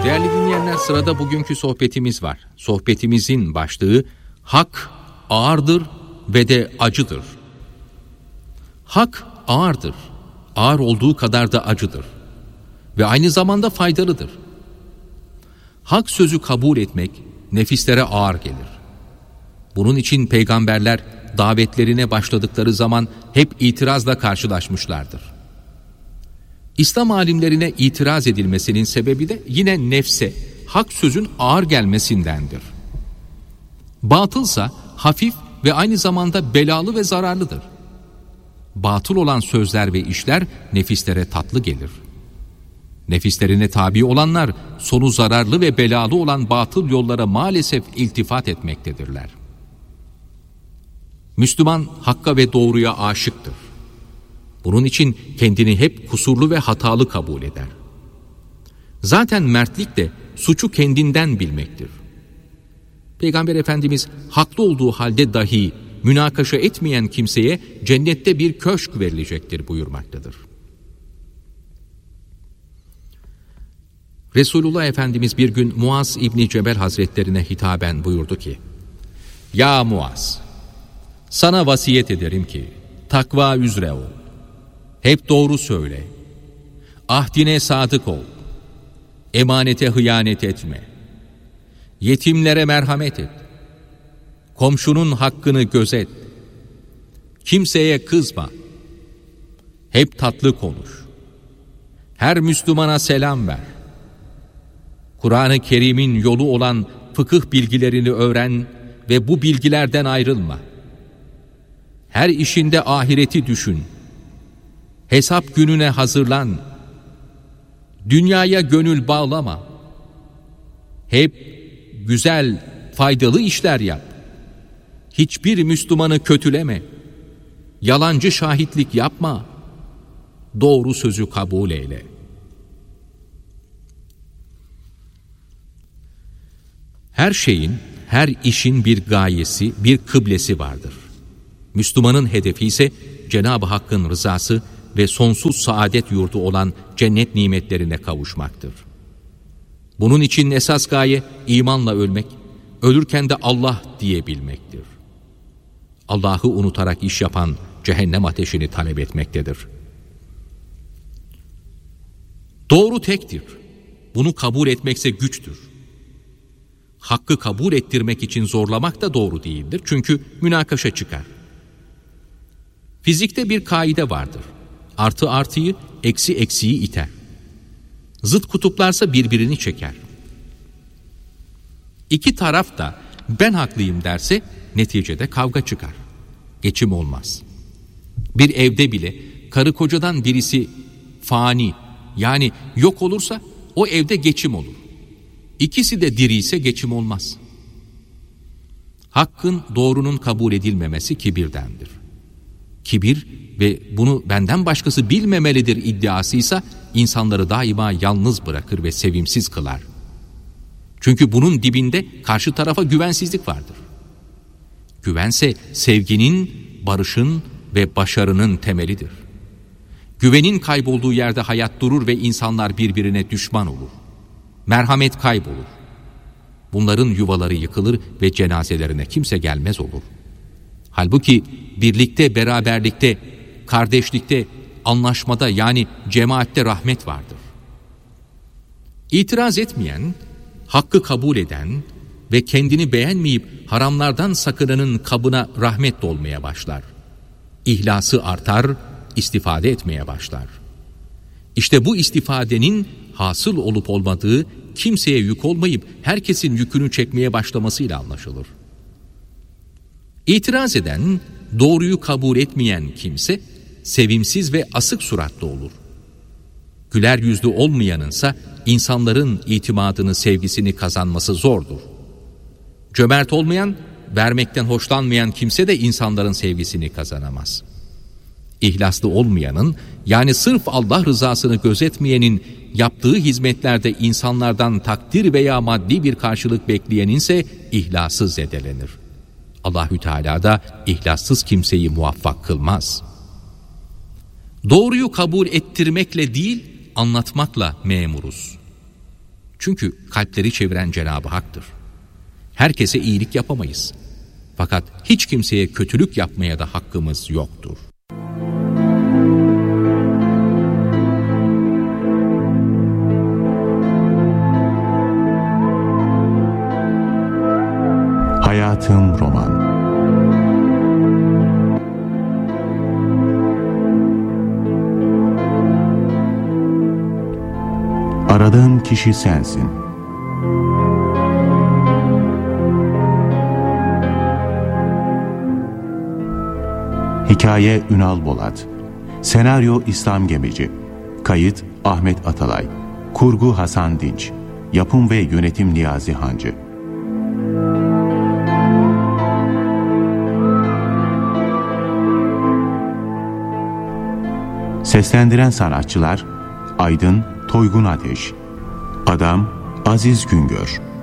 Değerli dinleyenler, sırada bugünkü sohbetimiz var. Sohbetimizin başlığı hak ağırdır ve de acıdır. Hak ağırdır. Ağır olduğu kadar da acıdır. Ve aynı zamanda faydalıdır. Hak sözü kabul etmek nefislere ağır gelir. Bunun için peygamberler davetlerine başladıkları zaman hep itirazla karşılaşmışlardır. İslam alimlerine itiraz edilmesinin sebebi de yine nefse, hak sözün ağır gelmesindendir. Batılsa hafif ve aynı zamanda belalı ve zararlıdır. Batıl olan sözler ve işler nefislere tatlı gelir. Nefislerine tabi olanlar sonu zararlı ve belalı olan batıl yollara maalesef iltifat etmektedirler. Müslüman hakka ve doğruya aşıktır. Bunun için kendini hep kusurlu ve hatalı kabul eder. Zaten mertlik de suçu kendinden bilmektir. Peygamber Efendimiz haklı olduğu halde dahi münakaşa etmeyen kimseye cennette bir köşk verilecektir buyurmaktadır. Resulullah Efendimiz bir gün Muaz İbni Cebel Hazretlerine hitaben buyurdu ki: "Ya Muaz, sana vasiyet ederim ki takva üzere ol. Hep doğru söyle. Ahdine sadık ol. Emanete hıyanet etme. Yetimlere merhamet et. Komşunun hakkını gözet. Kimseye kızma. Hep tatlı konuş. Her Müslümana selam ver. Kur'an-ı Kerim'in yolu olan fıkıh bilgilerini öğren ve bu bilgilerden ayrılma. Her işinde ahireti düşün. Hesap gününe hazırlan. Dünyaya gönül bağlama. Hep güzel, faydalı işler yap. Hiçbir Müslümanı kötüleme. Yalancı şahitlik yapma. Doğru sözü kabul eyle." Her şeyin, her işin bir gayesi, bir kıblesi vardır. Müslümanın hedefi ise Cenab-ı Hakk'ın rızası ve sonsuz saadet yurdu olan cennet nimetlerine kavuşmaktır. Bunun için esas gaye imanla ölmek, ölürken de Allah diyebilmektir. Allah'ı unutarak iş yapan cehennem ateşini talep etmektedir. Doğru tektir. Bunu kabul etmekse güçtür. Hakkı kabul ettirmek için zorlamak da doğru değildir. Çünkü münakaşa çıkar. Fizikte bir kaide vardır. Artı artıyı, eksi eksiyi iter. Zıt kutuplarsa birbirini çeker. İki taraf da ben haklıyım derse neticede kavga çıkar. Geçim olmaz. Bir evde bile karı kocadan birisi fani, yani yok olursa o evde geçim olur. İkisi de diri ise geçim olmaz. Hakkın, doğrunun kabul edilmemesi kibirdendir. Kibir ve bunu benden başkası bilmemelidir iddiasıysa insanları daima yalnız bırakır ve sevimsiz kılar. Çünkü bunun dibinde karşı tarafa güvensizlik vardır. Güvense sevginin, barışın ve başarının temelidir. Güvenin kaybolduğu yerde hayat durur ve insanlar birbirine düşman olur. Merhamet kaybolur. Bunların yuvaları yıkılır ve cenazelerine kimse gelmez olur. Halbuki birlikte, beraberlikte, kardeşlikte, anlaşmada yani cemaatte rahmet vardır. İtiraz etmeyen, hakkı kabul eden ve kendini beğenmeyip haramlardan sakınanın kabına rahmet dolmaya başlar. İhlası artar, istifade etmeye başlar. İşte bu istifadenin hasıl olup olmadığı kimseye yük olmayıp herkesin yükünü çekmeye başlamasıyla anlaşılır. İtiraz eden, doğruyu kabul etmeyen kimse sevimsiz ve asık suratlı olur. Güler yüzlü olmayanınsa insanların itimadını, sevgisini kazanması zordur. Cömert olmayan, vermekten hoşlanmayan kimse de insanların sevgisini kazanamaz. İhlaslı olmayanın, yani sırf Allah rızasını gözetmeyenin yaptığı hizmetlerde insanlardan takdir veya maddi bir karşılık bekleyeninse ihlası zedelenir. Allahü Teala da ihlassız kimseyi muvaffak kılmaz. Doğruyu kabul ettirmekle değil, anlatmakla memuruz. Çünkü kalpleri çeviren Cenab-ı Hak'tır. Herkese iyilik yapamayız. Fakat hiç kimseye kötülük yapmaya da hakkımız yoktur. Hayatım Roman. Aradığım kişi sensin. Hikaye Ünal Bolat. Senaryo İslam Gemici. Kayıt Ahmet Atalay. Kurgu Hasan Dinç. Yapım ve yönetim Niyazi Hancı. Seslendiren sanatçılar: Aydın Toygun Ateş, Adam Aziz Güngör,